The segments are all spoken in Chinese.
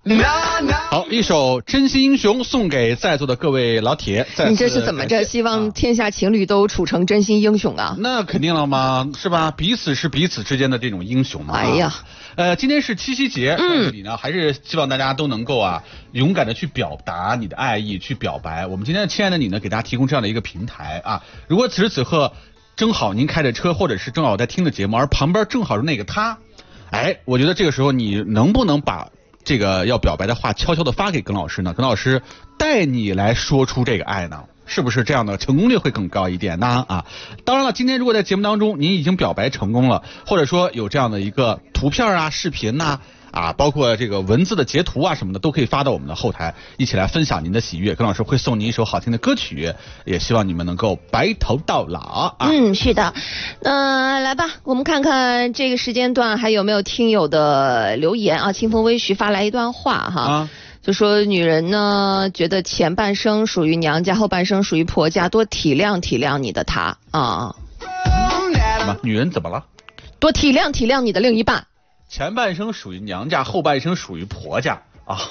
好，一首《真心英雄》送给在座的各位老铁。 你这是怎么着？希望天下情侣都处成真心英雄啊？ 那肯定了吗？是吧？彼此是彼此之间的这种英雄嘛。 哎呀， 今天是七夕节，这里呢还是希望大家都能够勇敢的去表达你的爱意，去表白。我们今天的亲爱的你呢，给大家提供这样的一个平台啊。如果此时此刻正好您开着车，或者是正好在听着节目，而旁边正好是那个他，我觉得这个时候你能不能把这个要表白的话悄悄的发给耿老师呢？耿老师带你来说出这个爱呢，是不是这样的成功率会更高一点呢？当然了，今天如果在节目当中您已经表白成功了，或者说有这样的一个图片视频包括这个文字的截图什么的，都可以发到我们的后台，一起来分享您的喜悦。耿老师会送您一首好听的歌曲，也希望你们能够白头到老是的。来吧，我们看看这个时间段还有没有听友的留言清风微徐发来一段话就说女人呢觉得前半生属于娘家，后半生属于婆家，多体谅体谅你的他什么？女人怎么了？ 多体谅体谅你的另一半。 前半生属于娘家，后半生属于婆家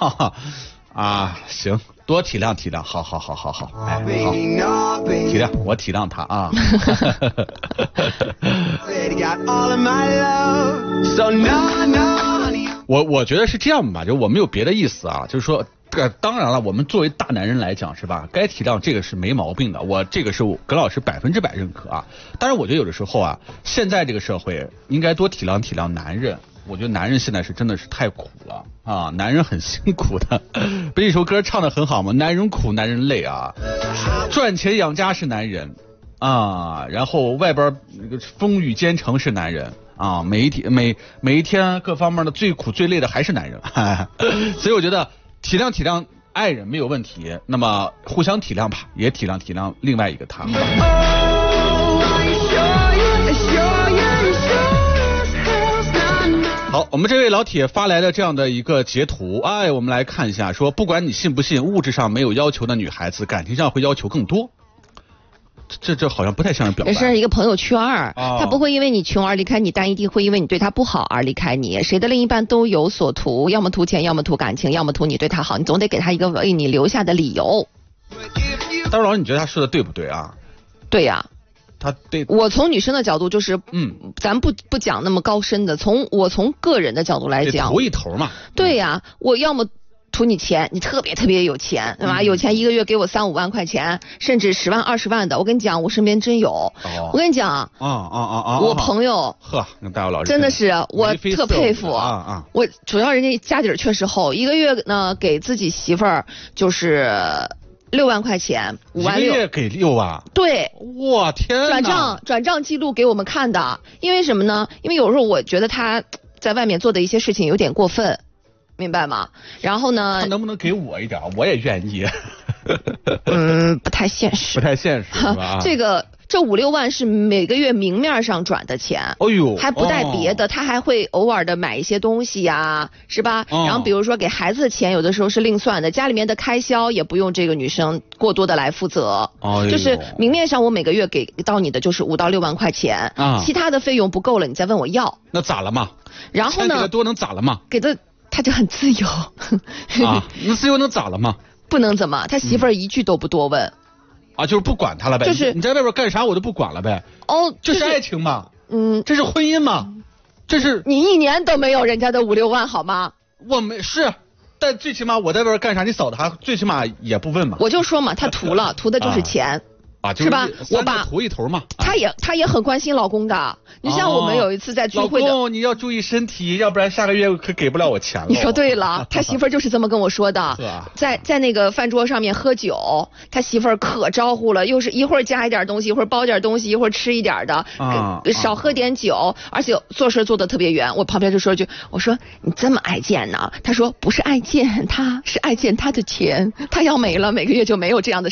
行，多体谅体谅，好，好，体谅，我体谅他我觉得是这样吧，就我没有别的意思就是说，当然了，我们作为大男人来讲是吧，该体谅这个是没毛病的，这个是耿老师100%认可当然我觉得有的时候现在这个社会应该多体谅体谅男人。我觉得男人现在是真的是太苦了男人很辛苦的。不是一首歌唱得很好吗？男人苦男人累赚钱养家是男人然后外边那个风雨兼程是男人每一天各方面的最苦最累的还是男人所以我觉得体谅体谅爱人没有问题，那么互相体谅吧，也体谅体谅另外一个他。好，我们这位老铁发来了这样的一个截图，我们来看一下，说不管你信不信，物质上没有要求的女孩子，感情上会要求更多。这好像不太像是表白。 这是一个朋友圈他不会因为你穷而离开你，但一定会因为你对他不好而离开你。谁的另一半都有所图，要么图钱，要么图感情，要么图你对他好，你总得给他一个为你留下的理由。 大老师，你觉得他说的对不对对呀。我从女生的角度就是，咱不讲那么高深的，我从个人的角度来讲， 图一头嘛。 对呀，我要么图你钱，你特别特别有钱，对吧？有钱一个月给我3-5万块钱，甚至10万20万的，我跟你讲，我身边真有。我跟你讲我朋友跟大老师真的是我特佩服我主要人家家底儿确实厚，一个月呢给自己媳妇儿就是6万块钱，5万6， 一个月给6万？ 对， 我天哪！ 转账记录给我们看的，因为什么呢？因为有时候我觉得他在外面做的一些事情有点过分，明白吗？然后呢， 他能不能给我一点？我也愿意。 不太现实。 是吧？ 这5-6万是每个月明面上转的钱，还不带别的，他还会偶尔的买一些东西是吧？然后比如说给孩子的钱，有的时候是另算的，家里面的开销也不用这个女生过多的来负责，就是明面上我每个月给到你的就是5到6万块钱，其他的费用不够了，你再问我要。 那咋了嘛？ 然后呢？ 给的多能咋了嘛？ 给的他就很自由那自由能咋了嘛？ 不能怎么，他媳妇儿一句都不多问。 就是不管他了呗，就是你在外边干啥我都不管了呗。这是爱情吗？这是婚姻吗？这是你1年都没有人家的5-6万好吗？ 我没是，但最起码我在外边干啥，你嫂子还最起码也不问嘛。 我就说嘛，他图了，图的就是钱。是吧？我把图一头嘛。 他也很关心老公的。你像我们有一次在聚会的， 老公你要注意身体，要不然下个月可给不了我钱了。 你说对了，他媳妇儿就是这么跟我说的。在那个饭桌上面喝酒，他媳妇儿可招呼了，又是一会儿加一点东西，一会儿包点东西，一会儿吃一点的，少喝点酒，而且做事做得特别圆。我旁边就说一句，我说你这么爱见呢？他说不是爱见他，是爱见他的钱，他要没了，每个月就没有这样的